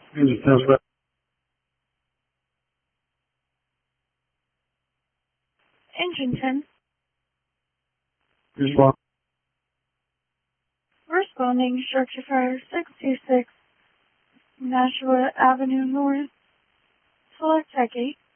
Engine 10. Respond. Responding structure fire 626 Nashua Avenue North. Select Tech 8.